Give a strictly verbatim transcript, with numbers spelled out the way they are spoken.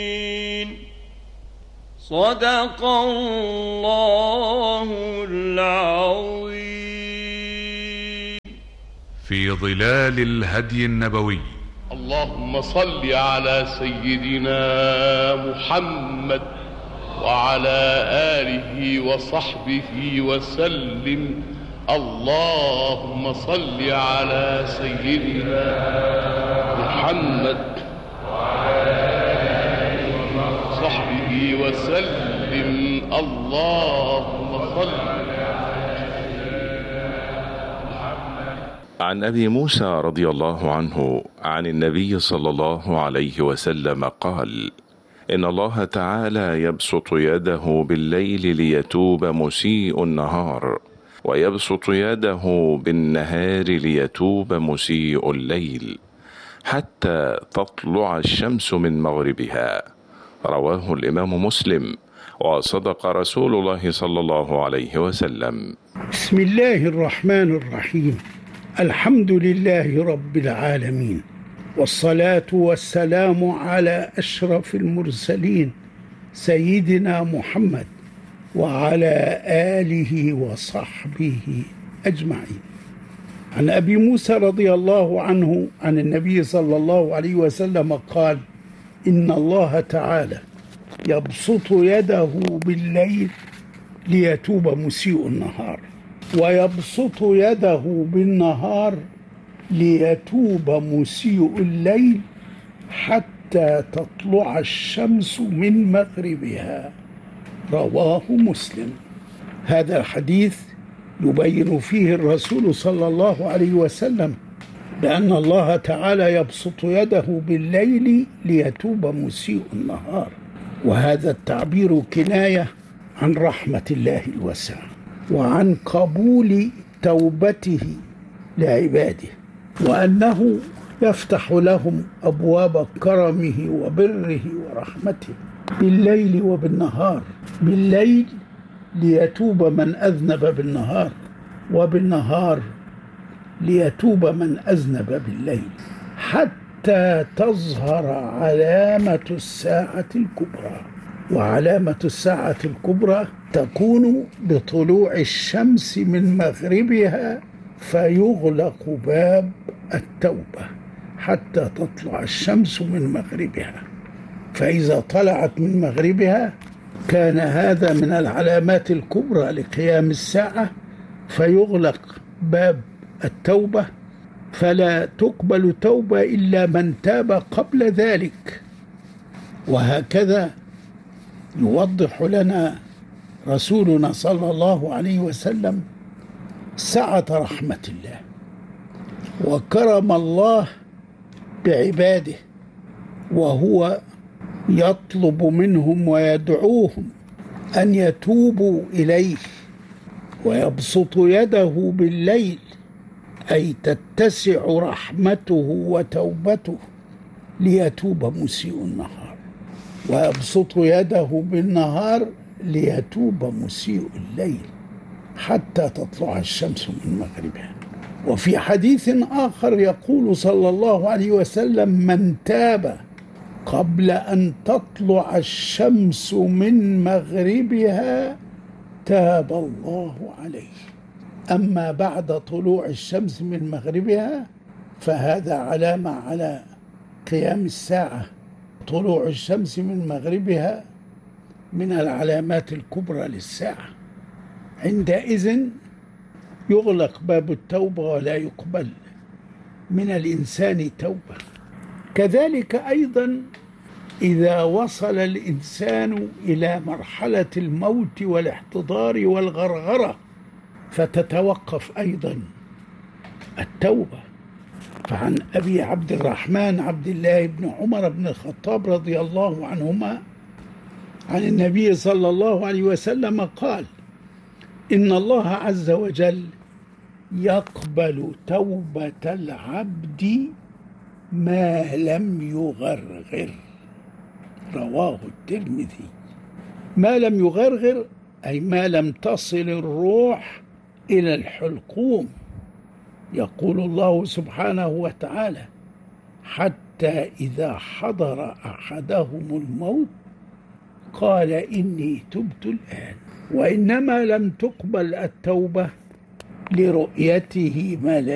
صدق الله العظيم. في ظلال الهدي النبوي. اللهم صل على سيدنا محمد وعلى آله وصحبه وسلم. اللهم صل على سيدنا محمد وعلى آله وصحبه وسلم. اللهم صل عن أبي موسى رضي الله عنه عن النبي صلى الله عليه وسلم قال: إن الله تعالى يبسط يده بالليل ليتوب مسيء النهار، ويبسط يده بالنهار ليتوب مسيء الليل، حتى تطلع الشمس من مغربها. رواه الإمام مسلم، وصدق رسول الله صلى الله عليه وسلم. بسم الله الرحمن الرحيم. الحمد لله رب العالمين، والصلاة والسلام على أشرف المرسلين سيدنا محمد وعلى آله وصحبه أجمعين. عن أبي موسى رضي الله عنه عن النبي صلى الله عليه وسلم قال: إن الله تعالى يبسط يده بالليل ليتوب مسيء النهار، ويبسط يده بالنهار ليتوب مسيء الليل، حتى تطلع الشمس من مغربها. رواه مسلم. هذا الحديث يبين فيه الرسول صلى الله عليه وسلم بأن الله تعالى يبسط يده بالليل ليتوب مسيء النهار، وهذا التعبير كناية عن رحمة الله الواسعة وعن قبول توبته لعباده، وأنه يفتح لهم أبواب كرمه وبره ورحمته بالليل وبالنهار. بالليل ليتوب من أذنب بالنهار، وبالنهار ليتوب من أذنب بالليل، حتى تظهر علامة الساعة الكبرى. وعلامة الساعة الكبرى تكون بطلوع الشمس من مغربها، فيغلق باب التوبة حتى تطلع الشمس من مغربها. فإذا طلعت من مغربها كان هذا من العلامات الكبرى لقيام الساعة، فيغلق باب التوبة، فلا تقبل توبة إلا من تاب قبل ذلك. وهكذا يوضح لنا رسولنا صلى الله عليه وسلم سعة رحمة الله وكرم الله بعباده، وهو يطلب منهم ويدعوهم أن يتوبوا إليه، ويبسط يده بالليل، أي تتسع رحمته وتوبته ليتوب مسيء النهار، ويبسط يده بالنهار ليتوب مسيء الليل، حتى تطلع الشمس من مغربها. وفي حديث آخر يقول صلى الله عليه وسلم: من تاب قبل أن تطلع الشمس من مغربها تاب الله عليه. أما بعد طلوع الشمس من مغربها فهذا علامة على قيام الساعة. طلوع الشمس من مغربها من العلامات الكبرى للساعة. عندئذ يغلق باب التوبة ولا يقبل من الإنسان توبة. كذلك أيضا إذا وصل الإنسان إلى مرحلة الموت والاحتضار والغرغرة فتتوقف أيضا التوبة. فعن أبي عبد الرحمن عبد الله بن عمر بن الخطاب رضي الله عنهما عن النبي صلى الله عليه وسلم قال: إن الله عز وجل يقبل توبة العبد ما لم يغرغر. رواه الترمذي. ما لم يغرغر أي ما لم تصل الروح إلى الحلقوم. يقول الله سبحانه وتعالى: حتى حتى إذا حضر أحدهم الموت قال إني تبت الآن. وإنما لم تقبل التوبة لرؤيته ملائكة